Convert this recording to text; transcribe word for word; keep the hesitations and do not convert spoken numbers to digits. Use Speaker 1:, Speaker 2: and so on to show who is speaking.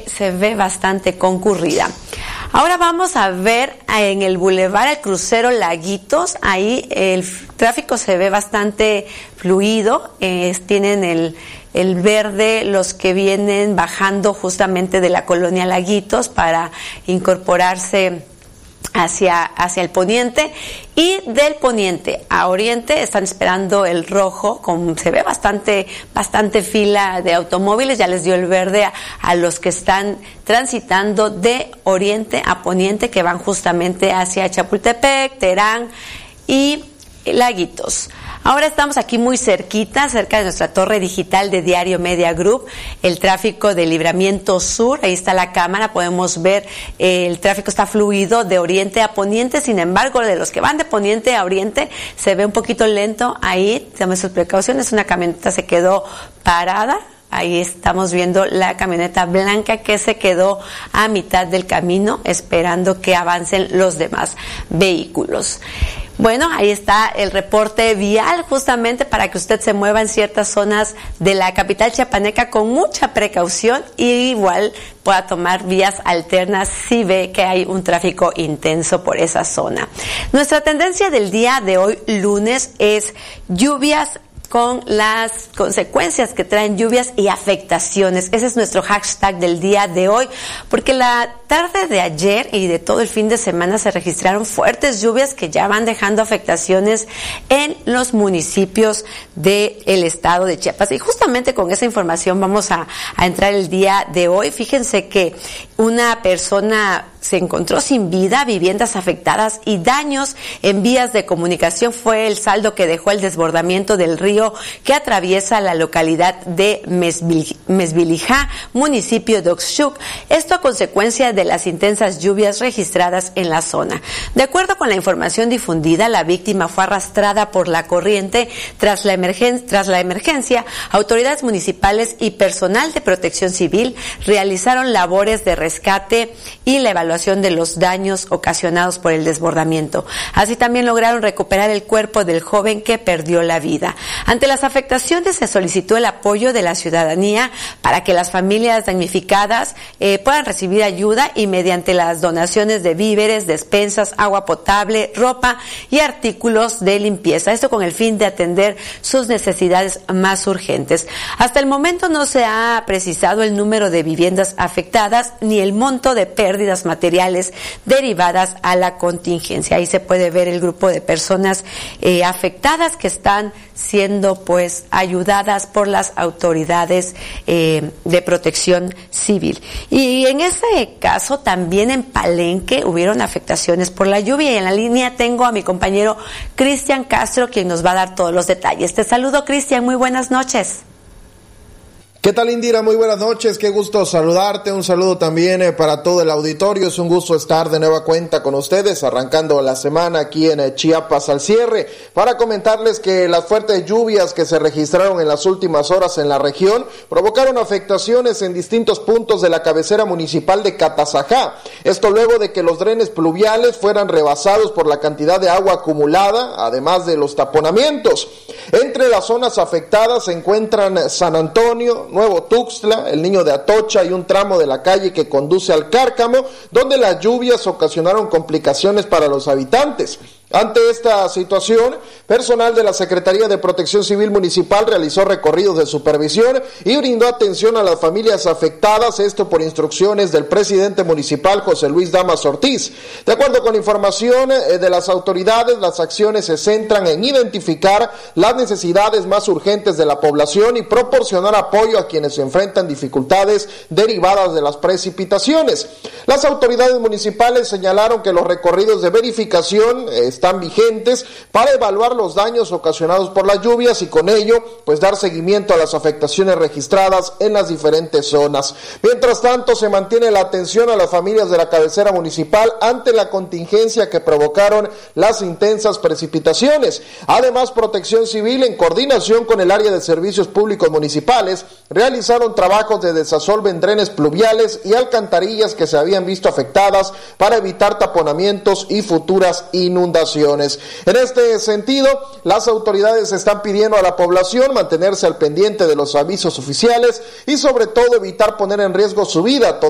Speaker 1: se ve bastante concurrida. Ahora vamos a ver en el Boulevard El Crucero Laguitos, ahí el tráfico se ve bastante fluido, eh, tienen el, el verde los que vienen bajando justamente de la colonia Laguitos para incorporarse hacia, hacia el poniente, y del poniente a oriente están esperando el rojo, como se ve bastante, bastante fila de automóviles. Ya les dio el verde a, a los que están transitando de oriente a poniente, que van justamente hacia Chapultepec, Terán y Laguitos. Ahora estamos aquí muy cerquita, cerca de nuestra torre digital de Diario Media Group, el tráfico de Libramiento Sur, ahí está la cámara, podemos ver eh, el tráfico está fluido de oriente a poniente. Sin embargo, de los que van de poniente a oriente se ve un poquito lento, ahí tomen sus precauciones, una camioneta se quedó parada. Ahí estamos viendo la camioneta blanca que se quedó a mitad del camino esperando que avancen los demás vehículos. Bueno, ahí está el reporte vial justamente para que usted se mueva en ciertas zonas de la capital chiapaneca con mucha precaución, y igual pueda tomar vías alternas si ve que hay un tráfico intenso por esa zona. Nuestra tendencia del día de hoy, lunes, es lluvias con las consecuencias que traen lluvias y afectaciones. Ese es nuestro hashtag del día de hoy, porque la tarde de ayer y de todo el fin de semana se registraron fuertes lluvias que ya van dejando afectaciones en los municipios del estado de Chiapas. Y justamente con esa información vamos a, a entrar el día de hoy. Fíjense que una persona se encontró sin vida, viviendas afectadas y daños en vías de comunicación fue el saldo que dejó el desbordamiento del río que atraviesa la localidad de Mezbilijá, municipio de Oxchuc. Esto a consecuencia de las intensas lluvias registradas en la zona. De acuerdo con la información difundida, la víctima fue arrastrada por la corriente. Tras la emergen- tras la emergencia, autoridades municipales y personal de protección civil realizaron labores de rescate y la evaluación de los daños ocasionados por el desbordamiento. Así también lograron recuperar el cuerpo del joven que perdió la vida. Ante las afectaciones se solicitó el apoyo de la ciudadanía para que las familias damnificadas eh, puedan recibir ayuda, y mediante las donaciones de víveres, despensas, agua potable, ropa y artículos de limpieza. Esto con el fin de atender sus necesidades más urgentes. Hasta el momento no se ha precisado el número de viviendas afectadas ni el monto de pérdidas materiales materiales derivadas a la contingencia. Ahí se puede ver el grupo de personas eh, afectadas que están siendo pues ayudadas por las autoridades eh, de protección civil. Y en ese caso también en Palenque hubieron afectaciones por la lluvia, y en la línea tengo a mi compañero Cristian Castro, quien nos va a dar todos los detalles. Te saludo, Cristian, muy buenas noches.
Speaker 2: ¿Qué tal, Indira? Muy buenas noches, qué gusto saludarte, un saludo también eh, para todo el auditorio. Es un gusto estar de nueva cuenta con ustedes, arrancando la semana aquí en eh, Chiapas al cierre, para comentarles que las fuertes lluvias que se registraron en las últimas horas en la región provocaron afectaciones en distintos puntos de la cabecera municipal de Catazajá. Esto luego de que los drenes pluviales fueran rebasados por la cantidad de agua acumulada, además de los taponamientos. Entre las zonas afectadas se encuentran San Antonio, Nuevo Tuxtla, el Niño de Atocha y un tramo de la calle que conduce al Cárcamo, donde las lluvias ocasionaron complicaciones para los habitantes. Ante esta situación, personal de la Secretaría de Protección Civil Municipal realizó recorridos de supervisión y brindó atención a las familias afectadas, esto por instrucciones del presidente municipal José Luis Damas Ortiz. De acuerdo con información de las autoridades, las acciones se centran en identificar las necesidades más urgentes de la población y proporcionar apoyo a quienes se enfrentan dificultades derivadas de las precipitaciones. Las autoridades municipales señalaron que los recorridos de verificación están vigentes para evaluar los daños ocasionados por las lluvias y con ello pues dar seguimiento a las afectaciones registradas en las diferentes zonas. Mientras tanto, se mantiene la atención a las familias de la cabecera municipal ante la contingencia que provocaron las intensas precipitaciones. Además, Protección Civil, en coordinación con el área de servicios públicos municipales, realizaron trabajos de desasolve en drenes pluviales y alcantarillas que se habían visto afectadas para evitar taponamientos y futuras inundaciones. En este sentido, las autoridades están pidiendo a la población mantenerse al pendiente de los avisos oficiales y sobre todo evitar poner en riesgo su vida,